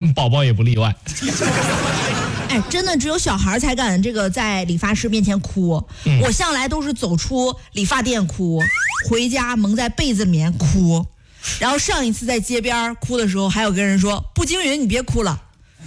宝宝也不例外。 哎，真的只有小孩才敢这个在理发师面前哭。我向来都是走出理发店哭，回家蒙在被子里面哭。然后上一次在街边哭的时候，还有个人说：“步惊云，你别哭了。”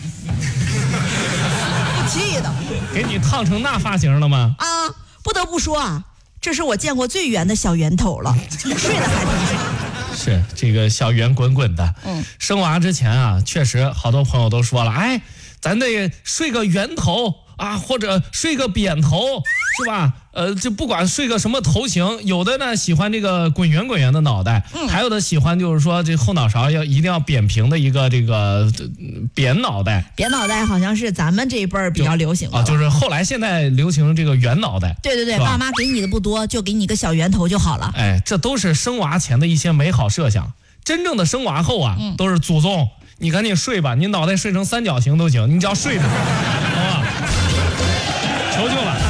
气的， 给你烫成那发型了吗？ 啊，不得不说啊，这是我见过最圆的小圆头了，睡得还挺爽。 是这个小圆滚滚的。生娃之前啊，确实好多朋友都说了，哎，咱得睡个圆头啊，或者睡个扁头，是吧？就不管睡个什么头型，有的呢喜欢这个滚圆滚圆的脑袋，还有的喜欢就是说这后脑勺一定要扁平的一个这个扁脑袋。 扁脑袋好像是咱们这一辈儿比较流行的啊，就是后来现在流行这个圆脑袋。 对对对，爸妈给你的不多，就给你个小圆头就好了。 哎，这都是生娃前的一些美好设想。真正的生娃后啊，都是祖宗，你赶紧睡吧，你脑袋睡成三角形都行，你只要睡着，好吧？求求了。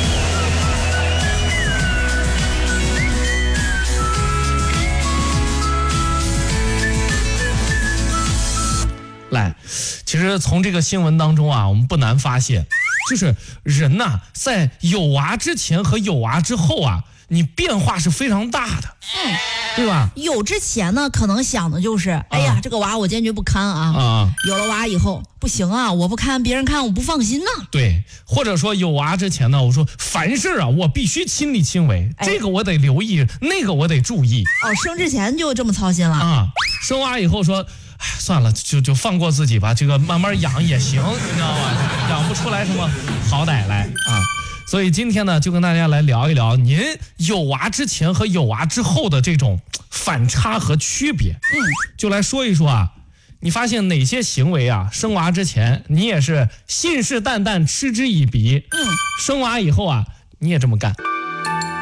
来，其实从这个新闻当中啊，我们不难发现，就是人呐，在有娃之前和有娃之后啊，你变化是非常大的，对吧？ 有之前呢，可能想的就是，哎呀，这个娃我坚决不看啊。有了娃以后，不行啊，我不看，别人看我不放心呐。 对，或者说有娃之前呢，我说凡事啊，我必须亲力亲为，这个我得留意，那个我得注意。 哦，生之前就这么操心了啊？ 生娃以后说，哎，算了，就放过自己吧，这个慢慢养也行，你知道吗？养不出来什么好歹来啊。所以今天呢，就跟大家来聊一聊您有娃之前和有娃之后的这种反差和区别。就来说一说啊，你发现哪些行为啊，生娃之前你也是信誓旦旦嗤之以鼻，生娃以后啊，你也这么干。